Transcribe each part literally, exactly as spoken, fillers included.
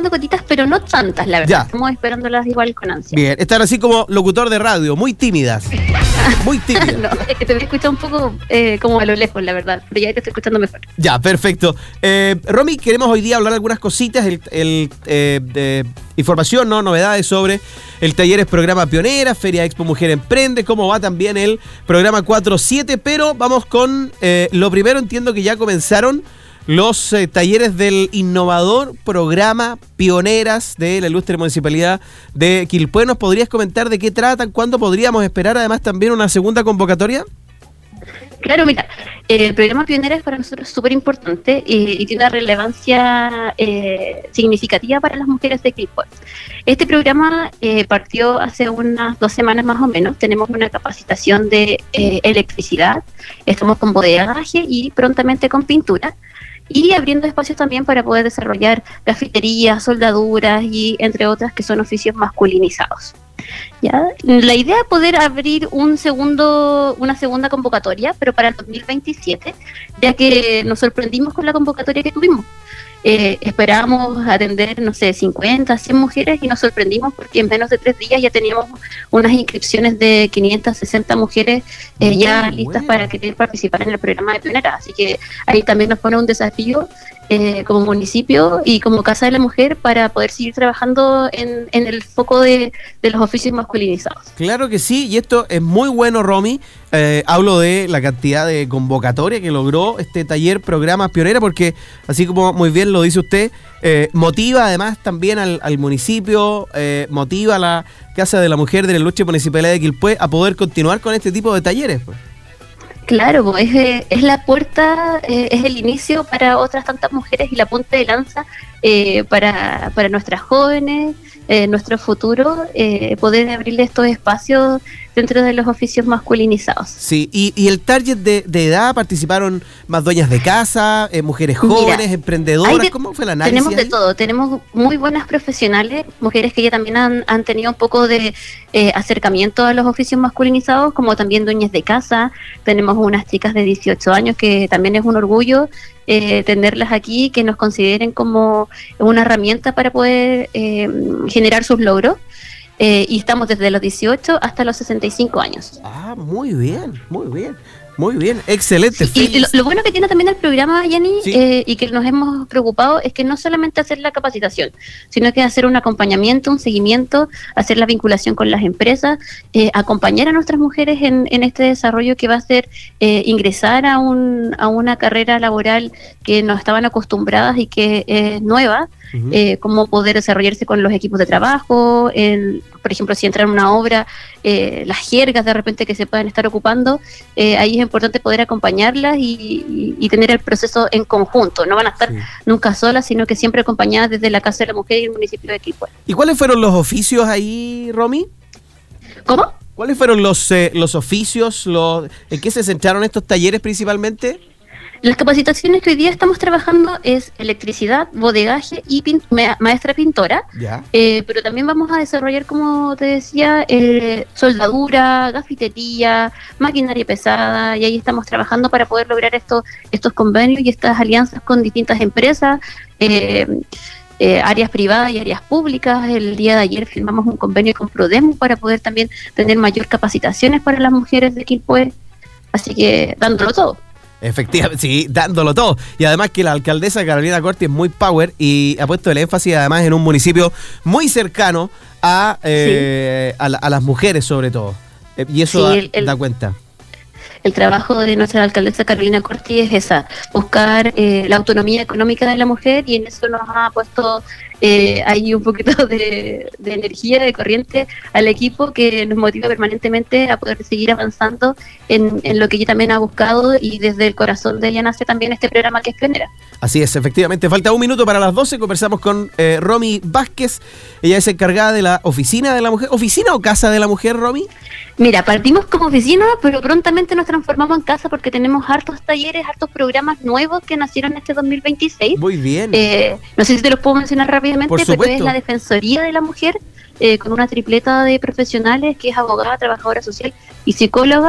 llegando cotitas, pero no tantas, la verdad. Ya. Estamos esperándolas igual con ansia. Bien, están así como locutor de radio, muy tímidas. Muy tímidas. No, es que te voy a escuchar un poco eh, como a lo lejos, la verdad, pero ya te estoy escuchando mejor. Ya, perfecto. Eh, Romy, queremos hoy día hablar algunas cositas, el, el eh, de información, ¿no? Novedades sobre el Talleres Programa Pionera, Feria Expo Mujer Emprende, cómo va también el programa cuatro siete, pero vamos con eh, lo primero. Entiendo que ya comenzaron los eh, talleres del innovador programa Pioneras de la ilustre Municipalidad de Quilpué. ¿Nos podrías comentar de qué tratan? ¿Cuándo podríamos esperar además también una segunda convocatoria? Claro, mira, eh, el programa Pionera es para nosotros súper importante y, y tiene una relevancia eh, significativa para las mujeres de Quilpué. Este programa eh, partió hace unas dos semanas más o menos. Tenemos una capacitación de eh, electricidad, estamos con bodegaje y prontamente con pintura, y abriendo espacios también para poder desarrollar cafeterías, soldaduras y entre otras que son oficios masculinizados. ¿Ya? La idea es poder abrir un segundo, una segunda convocatoria, pero para el dos mil veintisiete, ya que nos sorprendimos con la convocatoria que tuvimos. Eh, esperábamos atender, no sé, cincuenta, cien mujeres y nos sorprendimos porque en menos de tres días ya teníamos unas inscripciones de quinientas sesenta mujeres eh, ya listas bueno. para querer participar en el programa de Pionera. Así que ahí también nos pone un desafío eh, como municipio y como Casa de la Mujer para poder seguir trabajando en, en el foco de, de los oficios masculinizados. Claro que sí, y esto es muy bueno, Romy. Eh, hablo de la cantidad de convocatoria que logró este taller Programa Pionera, porque así como muy bien lo dice usted, eh, motiva además también al, al municipio, eh, motiva a la Casa de la Mujer de la Ilustre Municipalidad de Quilpué a poder continuar con este tipo de talleres, pues. Claro, pues, es, es la puerta, eh, es el inicio para otras tantas mujeres y la punta de lanza eh, para, para nuestras jóvenes, eh, nuestro futuro, eh, poder abrirle estos espacios dentro de los oficios masculinizados. Sí, y, y el target de, de edad, participaron más dueñas de casa, eh, mujeres jóvenes, Mira, emprendedoras, de, ¿cómo fue el análisis? Tenemos de ahí? todo, tenemos muy buenas profesionales, mujeres que ya también han, han tenido un poco de eh, acercamiento a los oficios masculinizados, como también dueñas de casa. Tenemos unas chicas de dieciocho años que también es un orgullo eh, tenerlas aquí, que nos consideren como una herramienta para poder eh, generar sus logros. Eh, y estamos desde los dieciocho hasta los sesenta y cinco años. Ah, muy bien, muy bien, muy bien, excelente. Sí, y lo, lo bueno que tiene también el programa, Yanni, Sí. eh, y que nos hemos preocupado, es que no solamente hacer la capacitación, sino que hacer un acompañamiento, un seguimiento, hacer la vinculación con las empresas, eh, acompañar a nuestras mujeres en, en este desarrollo que va a ser eh, ingresar a, un, a una carrera laboral que no estaban acostumbradas y que es nueva. Uh-huh. Eh, cómo poder desarrollarse con los equipos de trabajo, el, por ejemplo, si entra en una obra, eh, las jergas de repente que se puedan estar ocupando, eh, ahí es importante poder acompañarlas y, y, y tener el proceso en conjunto. No van a estar Sí. nunca solas, sino que siempre acompañadas desde la Casa de la Mujer y el municipio de Quilpué. ¿Y cuáles fueron los oficios ahí, Romy? ¿Cómo? ¿Cuáles fueron los, eh, los oficios? Los, ¿En qué se centraron estos talleres principalmente? Las capacitaciones que hoy día estamos trabajando es electricidad, bodegaje y pin- ma- maestra pintora. Ya. Eh, pero también vamos a desarrollar, como te decía, eh, soldadura, gafitería, maquinaria pesada, y ahí estamos trabajando para poder lograr estos estos convenios y estas alianzas con distintas empresas, eh, eh, áreas privadas y áreas públicas. El día de ayer firmamos un convenio con Prodemo para poder también tener mayor capacitaciones para las mujeres de Quilpué, así que dándolo todo. Efectivamente, sí, dándolo todo. Y además que la alcaldesa Carolina Corti es muy power y ha puesto el énfasis además en un municipio muy cercano a, eh, sí. a, la, a las mujeres sobre todo. Eh, y eso sí, da, el, el, da cuenta. El trabajo de nuestra alcaldesa Carolina Corti es esa, buscar eh, la autonomía económica de la mujer, y en eso nos ha puesto eh, ahí un poquito de, de energía, de corriente al equipo, que nos motiva permanentemente a poder seguir avanzando en, en lo que ella también ha buscado, y desde el corazón de ella nace también este programa que es Pionera. Así es, efectivamente. Falta un minuto para las doce. Conversamos con eh, Romy Vázquez. Ella es encargada de la Oficina de la Mujer. ¿Oficina o Casa de la Mujer, Romy? Mira, partimos como oficina, pero prontamente nos transformamos en casa porque tenemos hartos talleres, hartos programas nuevos que nacieron este dos mil veintiséis. Muy bien. Eh, no sé si te los puedo mencionar rápidamente, Por pero supuesto. es la Defensoría de la Mujer, eh, con una tripleta de profesionales que es abogada, trabajadora social y psicóloga.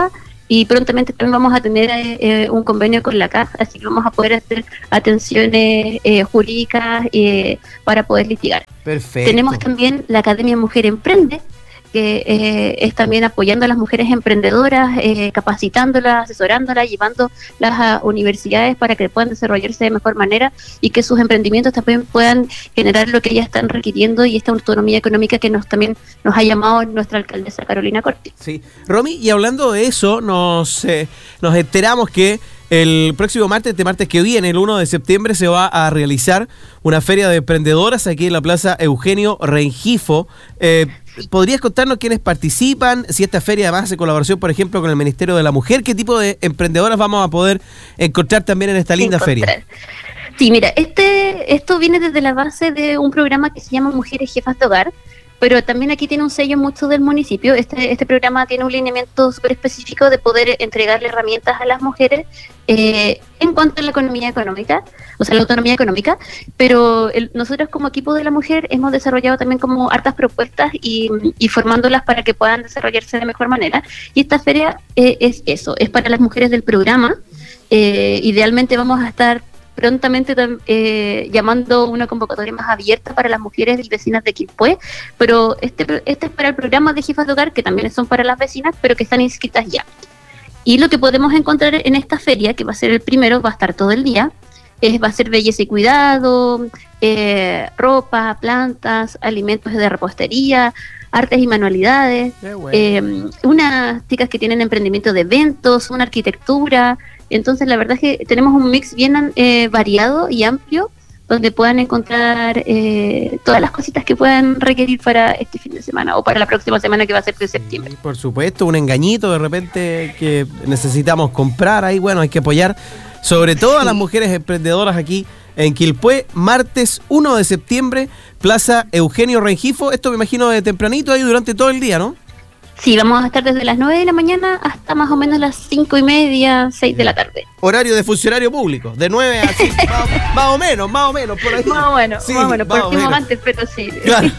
y prontamente también vamos a tener eh, un convenio con la C A F, así que vamos a poder hacer atenciones eh, jurídicas eh, para poder litigar. Perfecto. Tenemos también la Academia Mujer Emprende, que eh, es también apoyando a las mujeres emprendedoras, eh, capacitándolas, asesorándolas, llevándolas a universidades para que puedan desarrollarse de mejor manera y que sus emprendimientos también puedan generar lo que ellas están requiriendo y esta autonomía económica que nos también nos ha llamado nuestra alcaldesa Carolina Corti. Sí, Romy, y hablando de eso, nos, eh, nos enteramos que el próximo martes, este martes que viene, el primero de septiembre, se va a realizar una feria de emprendedoras aquí en la Plaza Eugenio Rengifo. Eh, ¿Podrías contarnos quiénes participan? Si esta feria además hace colaboración, por ejemplo, con el Ministerio de la Mujer, ¿qué tipo de emprendedoras vamos a poder encontrar también en esta linda encontrar. feria? Sí, mira, este esto viene desde la base de un programa que se llama Mujeres Jefas de Hogar, pero también aquí tiene un sello mucho del municipio. Este este programa tiene un lineamiento súper específico de poder entregarle herramientas a las mujeres eh, en cuanto a la economía económica, o sea, la autonomía económica, pero el, nosotros como equipo de la mujer hemos desarrollado también como hartas propuestas y, y formándolas para que puedan desarrollarse de mejor manera. Y esta feria eh, es eso, es para las mujeres del programa. Eh, idealmente vamos a estar prontamente eh, llamando una convocatoria más abierta para las mujeres y vecinas de Quilpué, pero este, este es para el programa de jefas de hogar, que también son para las vecinas, pero que están inscritas ya. Y lo que podemos encontrar en esta feria, que va a ser el primero, va a estar todo el día, es, va a ser belleza y cuidado, eh, ropa, plantas, alimentos de repostería, artes y manualidades, bueno. eh, unas chicas que tienen emprendimiento de eventos, una arquitectura. Entonces la verdad es que tenemos un mix bien eh, variado y amplio, donde puedan encontrar eh, todas las cositas que puedan requerir para este fin de semana o para la próxima semana, que va a ser de septiembre. Sí, por supuesto, un engañito de repente que necesitamos comprar ahí, bueno, hay que apoyar sobre todo a las mujeres emprendedoras aquí en Quilpué, martes primero de septiembre, Plaza Eugenio Rengifo. Esto me imagino de tempranito ahí durante todo el día, ¿no? Sí, vamos a estar desde las nueve de la mañana hasta más o menos las cinco y media, seis de la tarde. Horario de funcionario público, de nueve a cinco, más, más o menos, más o menos, por ahí. Más o menos, sí, más o menos, partimos antes, pero sí. Claro.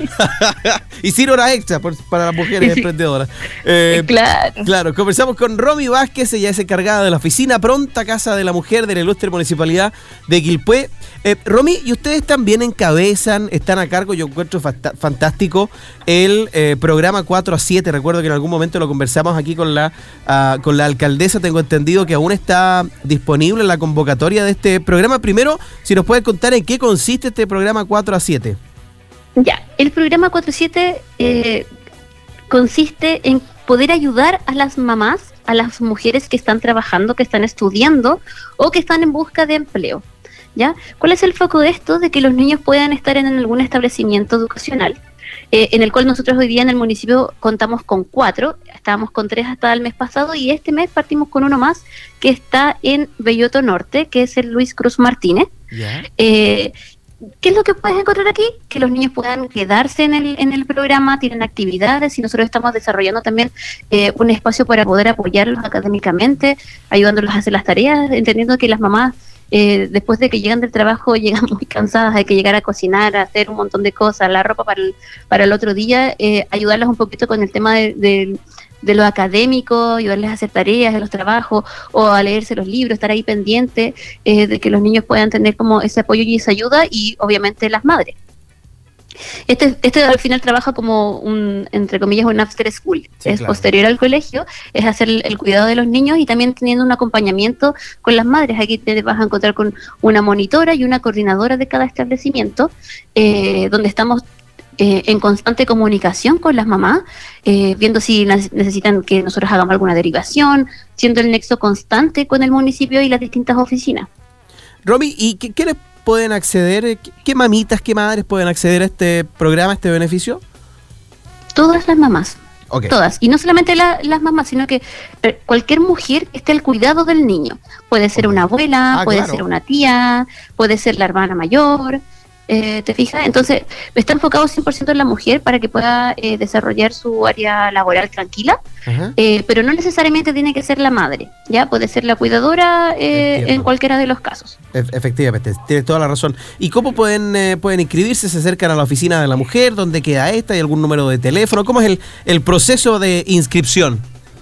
Y sin horas extra por, para las mujeres sí. emprendedoras. Eh, claro. Claro, conversamos con Romy Vázquez, ella es encargada de la oficina Pronta Casa de la Mujer de la ilustre municipalidad de Quilpué. Eh, Romy, y ustedes también encabezan, están a cargo, yo encuentro fanta- fantástico, el eh, programa cuatro a siete. Recuerdo que en algún momento lo conversamos aquí con la, uh, con la alcaldesa. Tengo entendido que aún está disponible la convocatoria de este programa. Primero, si nos puedes contar en qué consiste este programa cuatro a siete. Ya, el programa cuatro a siete eh, consiste en poder ayudar a las mamás, a las mujeres que están trabajando, que están estudiando o que están en busca de empleo. ¿Ya? ¿Cuál es el foco de esto? De que los niños puedan estar en algún establecimiento educacional, eh, en el cual nosotros hoy día en el municipio contamos con cuatro, estábamos con tres hasta el mes pasado y este mes partimos con uno más que está en Belloto Norte, que es el Luis Cruz Martínez. Yeah. Eh, ¿Qué es lo que puedes encontrar aquí? Que los niños puedan quedarse en el en el programa, tienen actividades y nosotros estamos desarrollando también eh, un espacio para poder apoyarlos académicamente, ayudándolos a hacer las tareas, entendiendo que las mamás Eh, después de que llegan del trabajo llegan muy cansadas, hay que llegar a cocinar, a hacer un montón de cosas, la ropa para el, para el otro día, eh, ayudarlas un poquito con el tema de, de, de lo académico, ayudarles a hacer tareas de los trabajos o a leerse los libros, estar ahí pendiente eh, de que los niños puedan tener como ese apoyo y esa ayuda, y obviamente las madres. Este, este al final trabaja como un, entre comillas, un after school, sí, es claro. Posterior al colegio, es hacer el, el cuidado de los niños y también teniendo un acompañamiento con las madres. Aquí te vas a encontrar con una monitora y una coordinadora de cada establecimiento, eh, donde estamos eh, en constante comunicación con las mamás, eh, viendo si necesitan que nosotros hagamos alguna derivación, siendo el nexo constante con el municipio y las distintas oficinas. Romy, ¿y qué, qué les pueden acceder, qué mamitas, qué madres pueden acceder a este programa, a este beneficio? Todas las mamás, okay. Todas, y no solamente la, las mamás, sino que cualquier mujer que esté al cuidado del niño, puede ser okay. Una abuela, ah, puede claro. ser una tía, puede ser la hermana mayor, eh, ¿te fijas? Entonces está enfocado cien por ciento en la mujer para que pueda eh, desarrollar su área laboral tranquila, uh-huh. eh, pero no necesariamente tiene que ser la madre, ya puede ser la cuidadora eh, en cualquiera de los casos. E- efectivamente, tienes toda la razón. ¿Y cómo pueden eh, pueden inscribirse? ¿Se acercan a la oficina de la mujer? ¿Dónde queda esta? ¿Hay algún número de teléfono? ¿Cómo es el, el proceso de inscripción?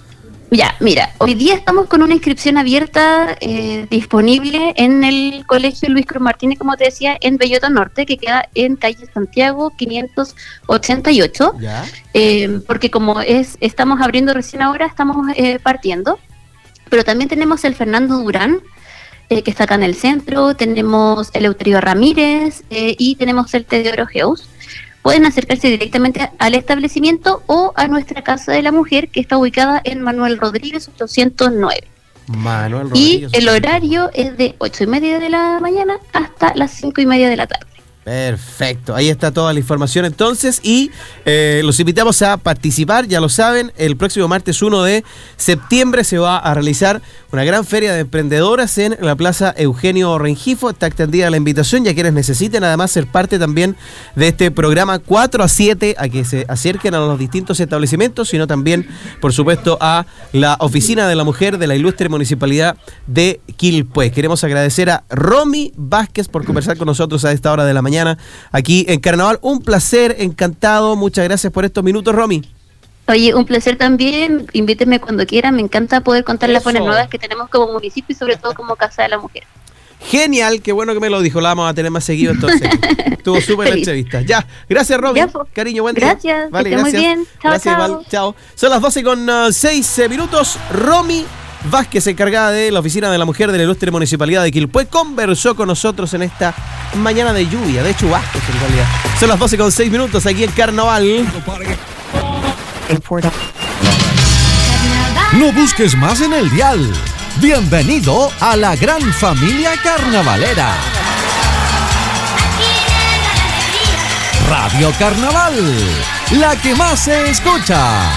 Ya, mira, hoy día estamos con una inscripción abierta eh, disponible en el Colegio Luis Cruz Martínez, como te decía, en Bellota Norte, que queda en calle Santiago quinientos ochenta y ocho. ¿Ya? Eh, porque como es estamos abriendo recién ahora, estamos eh, partiendo. Pero también tenemos el Fernando Durán, eh, que está acá en el centro, tenemos el Eleuterio Ramírez eh, y tenemos el Teodoro Geus. Pueden acercarse directamente al establecimiento o a nuestra Casa de la Mujer, que está ubicada en Manuel Rodríguez ochocientos nueve. Manuel Rodríguez. Y el horario es de ocho y media de la mañana hasta las cinco y media de la tarde. Perfecto, ahí está toda la información entonces y eh, los invitamos a participar, ya lo saben, el próximo martes uno de septiembre se va a realizar una gran feria de emprendedoras en la Plaza Eugenio Rengifo. Está extendida la invitación y a quienes necesiten además ser parte también de este programa cuatro a siete, a que se acerquen a los distintos establecimientos, sino también, por supuesto, a la Oficina de la Mujer de la Ilustre Municipalidad de Quilpué. Queremos agradecer a Romy Vázquez por conversar con nosotros a esta hora de la mañana aquí en Carnaval. Un placer, encantado, muchas gracias por estos minutos, Romy. Oye, un placer también, invítenme cuando quieran, me encanta poder contar las buenas nuevas que tenemos como municipio y sobre todo como Casa de la Mujer. Genial, qué bueno que me lo dijo, la vamos a tener más seguido entonces. Estuvo súper la entrevista. Ya, gracias Romy, ya, cariño, buen día. Gracias, vale, que esté gracias. Muy bien, chao, gracias, chao. Val, chao. Son las doce con seis minutos, Romy Vázquez, encargada de la Oficina de la Mujer de la Ilustre Municipalidad de Quilpué, conversó con nosotros en esta mañana de lluvia, de chubascos en realidad. Son las doce con seis minutos aquí en Carnaval. No busques más en el dial. Bienvenido a la gran familia carnavalera. Radio Carnaval, la que más se escucha.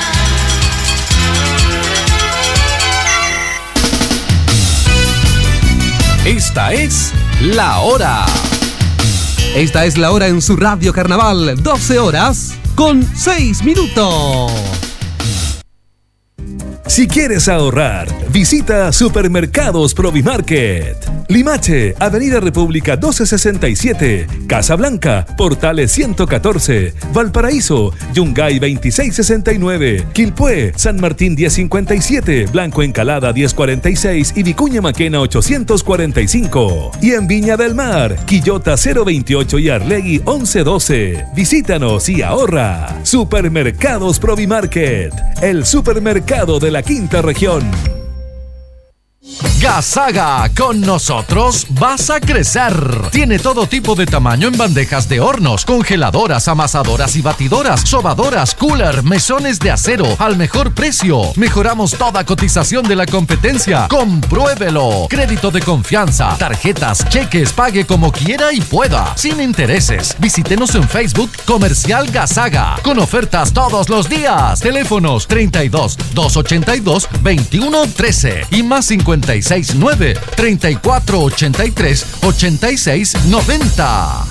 Esta es la hora. Esta es la hora en su Radio Carnaval, doce horas con seis minutos. Si quieres ahorrar, visita Supermercados Provimarket. Limache, Avenida República doce sesenta y siete, Casablanca, Portales ciento catorce, Valparaíso, Yungay veintiséis sesenta y nueve, Quilpué, San Martín diez cincuenta y siete, Blanco Encalada diez cuarenta y seis y Vicuña Maquena ochocientos cuarenta y cinco. Y en Viña del Mar, Quillota cero veintiocho y Arlegui once doce. Visítanos y ahorra. Supermercados Provimarket, el supermercado de la quinta región. Gasaga, con nosotros vas a crecer. Tiene todo tipo de tamaño en bandejas de hornos, congeladoras, amasadoras y batidoras, sobadoras, cooler, mesones de acero al mejor precio. Mejoramos toda cotización de la competencia. Compruébelo. Crédito de confianza, tarjetas, cheques, pague como quiera y pueda, sin intereses. Visítenos en Facebook Comercial Gasaga, con ofertas todos los días. Teléfonos treinta y dos, doscientos ochenta y dos, veintiuno trece y más cincuenta y seis nueve, treinta y cuatro ochenta y tres, ochenta y seis noventa.